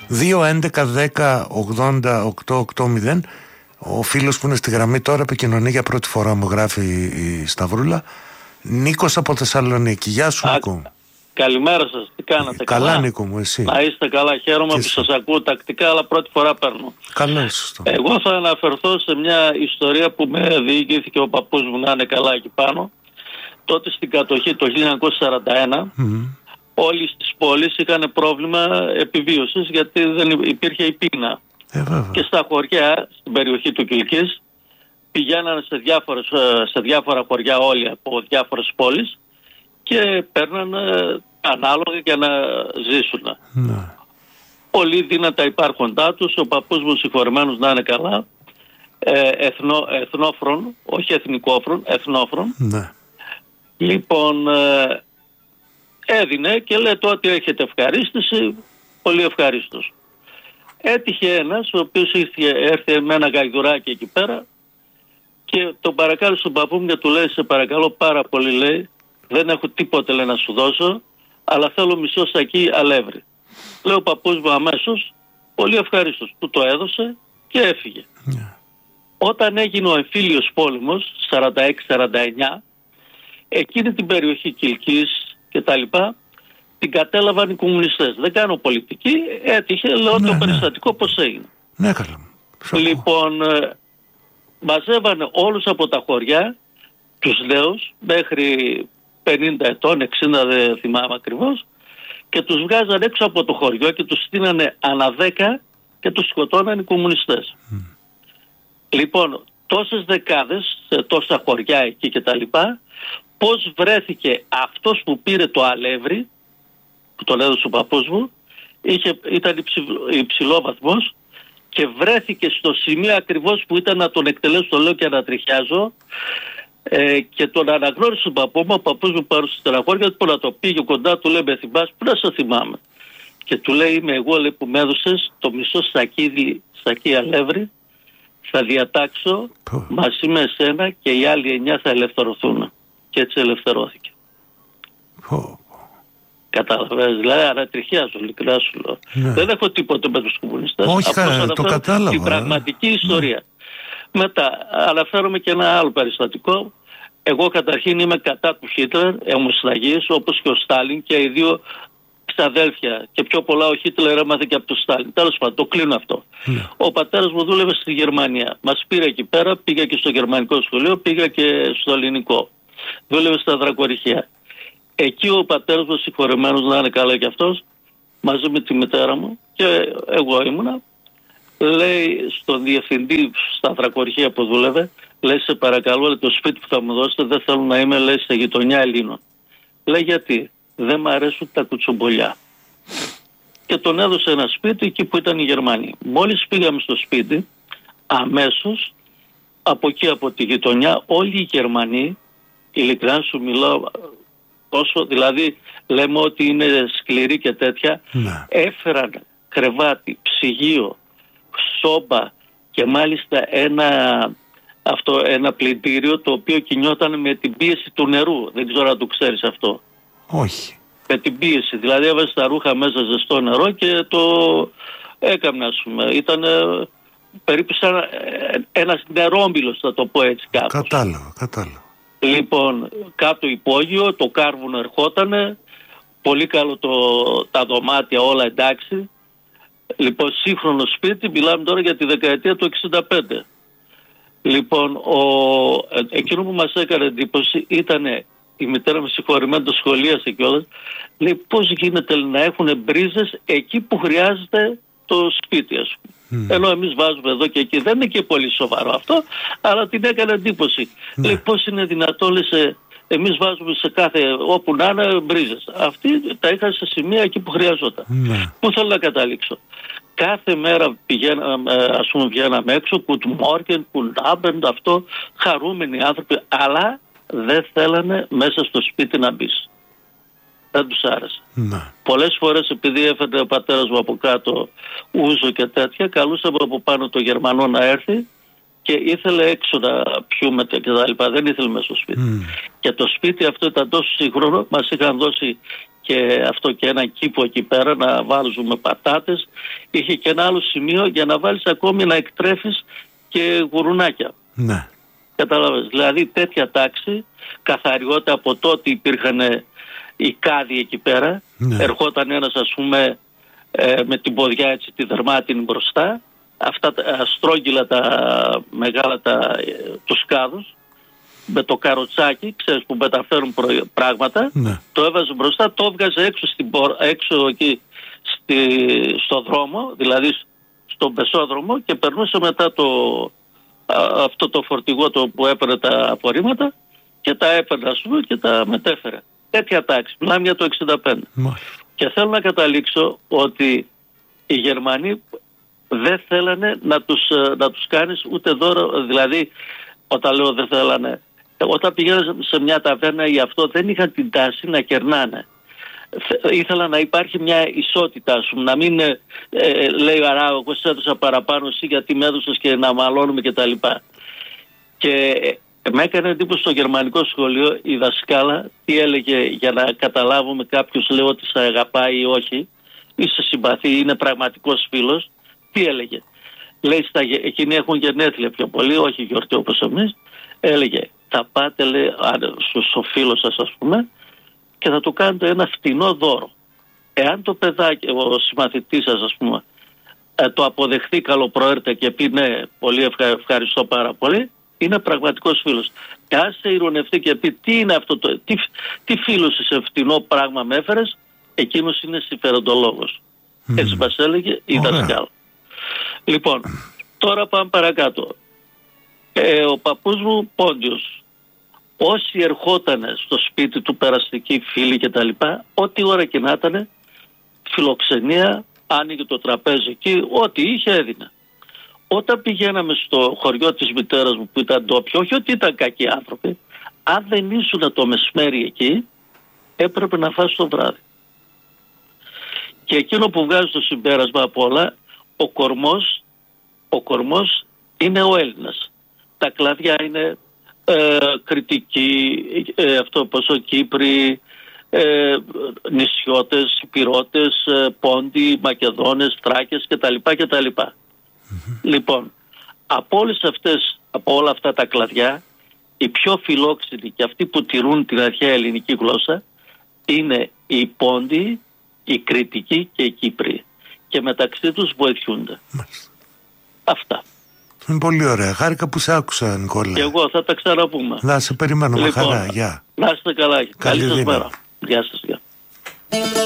2-11-10-80-8-8-0. Ο φίλος που είναι στη γραμμή τώρα επικοινωνεί για πρώτη φορά, μου γράφει η Σταυρούλα. Νίκος από Θεσσαλονίκη. Γεια σου, Νίκο. Καλημέρα σας, τι κάνατε? Καλά, Νίκο μου, εσύ? Να είστε καλά, χαίρομαι που σας ακούω τακτικά, αλλά πρώτη φορά παίρνω. Καλώς. Εγώ θα αναφερθώ σε μια ιστορία που με διηγήθηκε ο παππούς μου, να είναι καλά εκεί πάνω. Τότε στην κατοχή το 1941 όλοι στις πόλεις είχαν πρόβλημα επιβίωσης, γιατί δεν υπήρχε η πείνα. Και στα χωριά, στην περιοχή του Κιλκής, πηγαίνανε σε διάφορα χωριά όλοι από διάφορες πόλεις και παίρνανε ανάλογα για να ζήσουν. Πολύ δύνατα υπάρχοντά τους, ο παππούς μου συγχωρεμένος να είναι καλά, εθνόφρον, όχι εθνικόφρον, εθνόφρον. Λοιπόν, έδινε και λέει το ότι έχετε ευχαρίστηση, πολύ ευχαρίστως. Έτυχε ένας ο οποίος έρθει με ένα γαϊδουράκι εκεί πέρα και τον παρακάλεσε στον παππού μου και του λέει, σε παρακαλώ πάρα πολύ, λέει, δεν έχω τίποτε, λέει, να σου δώσω, αλλά θέλω μισό σακί αλεύρι. Λέει ο παππούς μου αμέσως, πολύ ευχαρίστως, του το έδωσε και έφυγε. Όταν έγινε ο εμφύλιος πόλεμος 46-49, εκείνη την περιοχή Κιλκής και τα λοιπά την κατέλαβαν οι κομμουνιστές. Δεν κάνω πολιτική, έτυχε, λέω το περιστατικό πως έγινε. Λοιπόν, μαζεύανε όλους από τα χωριά, τους νέους, μέχρι 50 ετών, 60 δεν θυμάμαι ακριβώς, και τους βγάζαν έξω από το χωριό και τους στείνανε ανά 10 και τους σκοτώναν οι κομμουνιστές. Λοιπόν, τόσες δεκάδες, σε τόσα χωριά εκεί και τα λοιπά, πώς βρέθηκε αυτός που πήρε το αλεύρι, που τον έδωσε ο παππούς μου, ήταν υψηλόβαθμος και βρέθηκε στο σημείο ακριβώς που ήταν να τον εκτελέσω, το λέω και ανατριχιάζω, και τον αναγνώρισε τον παππού μου, ο παππούς μου πάρωσε στεναχώρια, που να το πήγε κοντά, του λέει, με θυμάσαι, που να σε θυμάμαι? Και του λέει, είμαι εγώ, λέει, που με έδωσες το μισό σακί αλεύρι, θα διατάξω μαζί με εσένα και οι άλλοι 9 θα ελευθερωθούν. Και έτσι ελευθερώθηκε. Καταλαβαίνεις, δηλαδή ανατριχιάζω, ειλικρινά σου λέω. Δεν έχω τίποτε με τους κομμουνιστές. Όχι, το κατάλαβα. Την πραγματική ιστορία. Μετά αναφέρομαι και ένα άλλο περιστατικό. Εγώ καταρχήν είμαι κατά του Χίτλερ, αιμοσταγής, όπως και ο Στάλιν, και οι δύο ξαδέλφια, και πιο πολλά ο Χίτλερ έμαθε και από τον Στάλιν. Τέλος πάντων, το κλείνω αυτό. Ο πατέρας μου δούλευε στη Γερμανία. Μας πήρε εκεί πέρα, πήγα και στο γερμανικό σχολείο, πήγα και στο ελληνικό. Δούλευε στα δρακορυχεία. Εκεί ο πατέρας μου, συγχωρεμένος να είναι καλά κι αυτός, μαζί με τη μητέρα μου και εγώ ήμουνα, λέει στον διευθυντή στα δρακορυχεία που δούλευε, λέει, σε παρακαλώ, λέει, το σπίτι που θα μου δώσετε δεν θέλω να είμαι, λέει, σε γειτονιά Ελλήνων. Λέει, γιατί? Δεν μ' αρέσουν τα κουτσομπολιά. Και τον έδωσε ένα σπίτι εκεί που ήταν οι Γερμανοί. Μόλις πήγαμε στο σπίτι, αμέσως από εκεί από τη γειτονιά όλοι οι Γερμανοί, ειλικρινά σου μιλάω, τόσο, δηλαδή λέμε ότι είναι σκληροί και τέτοια, έφεραν κρεβάτι, ψυγείο, σόμπα και μάλιστα ένα πλυντήριο το οποίο κινιόταν με την πίεση του νερού. Δεν ξέρω αν το ξέρεις αυτό. Όχι. Με την πίεση, δηλαδή έβαζε τα ρούχα μέσα ζεστό νερό και το έκανα, ας πούμε. Ήταν περίπου σαν ένας νερόμπιλος, θα το πω έτσι κάπως. Κατάλαβα. Λοιπόν, κάτω υπόγειο, το κάρβουνο ερχότανε, πολύ καλό τα δωμάτια, όλα εντάξει. Λοιπόν, σύγχρονο σπίτι, μιλάμε τώρα για τη δεκαετία του 65. Λοιπόν, εκείνο που μας έκανε εντύπωση ήταν η μητέρα μου, συγχωρημένη, το σχολίασε κιόλας. Λέει, πώς γίνεται να έχουν μπρίζες εκεί που χρειάζεται το σπίτι, ας πούμε. Ενώ εμείς βάζουμε εδώ και εκεί. Δεν είναι και πολύ σοβαρό αυτό, αλλά την έκανε εντύπωση. Λέει, πώς είναι δυνατόν, λέει, εμείς βάζουμε σε κάθε, όπου να είναι, μπρίζες. Αυτοί τα είχαν σε σημεία εκεί που χρειαζόταν. Πού θέλω να καταλήξω? Κάθε μέρα βγαίναμε έξω, κουτμόρκεν, κουλτάμπεν, αυτό, χαρούμενοι άνθρωποι, αλλά δεν θέλανε μέσα στο σπίτι να μπεις. Δεν τους άρεσε. Πολλές φορές, επειδή έφερε ο πατέρας μου από κάτω ούζο και τέτοια, καλούσαμε από πάνω το Γερμανό να έρθει και ήθελε έξω να πιούμε και τα λοιπά. Δεν ήθελε μέσα στο σπίτι. Και το σπίτι αυτό ήταν τόσο σύγχρονο, μας είχαν δώσει και αυτό και ένα κήπο εκεί πέρα να βάζουμε πατάτες. Είχε και ένα άλλο σημείο για να βάλεις ακόμη να εκτρέφεις και γουρουνάκια. Ναι. Κατάλαβες, δηλαδή τέτοια τάξη, καθαριότητα. Από τότε υπήρχαν οι κάδοι εκεί πέρα. Ναι. Ερχόταν ένας, ας πούμε, με την ποδιά έτσι τη δερμάτινη μπροστά, αυτά τα στρόγγυλα τα μεγάλα τους κάδους, με το καροτσάκι, ξέρεις, που μεταφέρουν πράγματα. Ναι. Το έβαζε μπροστά, το έβγαζε έξω, έξω εκεί στο δρόμο, δηλαδή στον πεσόδρομο, και περνούσε μετά αυτό το φορτηγό που έπαιρνε τα απορρίμματα και τα έπαιρνε, ας πούμε, και τα μετέφερε. Τέτοια τάξη, μιλάμε για το 1965. Και θέλω να καταλήξω ότι οι Γερμανοί δεν θέλανε να τους κάνεις ούτε δώρο, δηλαδή όταν λέω δεν θέλανε, όταν πηγαίνανε σε μια ταβέρνα ή αυτό, δεν είχαν την τάση να κερνάνε. Ήθελα να υπάρχει μια ισότητα, σου, να μην λέει αρά, εγώ σε έδωσα παραπάνω, εσύ γιατί με έδωσες, και να μαλώνουμε κτλ. Και με έκανε εντύπωση στο γερμανικό σχολείο η δασκάλα τι έλεγε, για να καταλάβουμε κάποιος, λέω, ότι σε αγαπάει ή όχι, ή σε συμπαθεί, είναι πραγματικός φίλος. Τι έλεγε? Λέει, εκείνοι έχουν γενέθλια πιο πολύ, όχι γιορτή όπως εμείς. Έλεγε, θα πάτε, λέει, στο φίλο σας, ας πούμε, και θα του κάνετε ένα φτηνό δώρο. Εάν το παιδάκι, ο συμμαθητής σας, ας πούμε, το αποδεχθεί καλοπροαίρετα και πει ναι, πολύ ευχαριστώ πάρα πολύ, είναι πραγματικός φίλος. Εάν σε ειρωνευτεί και πει τι είναι αυτό, τι φίλος σε φτηνό πράγμα με έφερες, εκείνος είναι συμφεροντολόγος. Έτσι μας έλεγε η δασκάλα. Λοιπόν, τώρα πάμε παρακάτω. Ο παππούς μου Πόντιος, όσοι ερχότανε στο σπίτι του, περαστικοί φίλοι και τα λοιπά, ό,τι ώρα και να ήταν, φιλοξενία, άνοιγε το τραπέζι εκεί, ό,τι είχε έδινε. Όταν πηγαίναμε στο χωριό της μητέρας μου που ήταν ντόπιο, όχι ότι ήταν κακοί άνθρωποι, αν δεν ήσουν το μεσημέρι εκεί, έπρεπε να φας το βράδυ. Και εκείνο που βγάζει το συμπέρασμα από όλα, ο κορμός είναι ο Έλληνας. Τα κλαδιά είναι Κρητικοί, Κύπροι, νησιώτες, Υπηρώτες, Πόντιοι, Μακεδόνες, Θράκες κτλ. Λοιπόν, από όλα αυτά τα κλαδιά, οι πιο φιλόξενοι και αυτοί που τηρούν την αρχαία ελληνική γλώσσα είναι οι Πόντιοι, οι Κρητικοί και οι Κύπροι. Και μεταξύ τους βοηθούνται. Αυτά. Είναι πολύ ωραία. Χάρηκα που σε άκουσα, Νικόλα. Και εγώ, θα τα ξαναπούμε. Να σε περιμένω, λοιπόν, με χαρά. Γεια. Να είστε καλά. Καλή σας μέρα. Γεια σας. Γεια.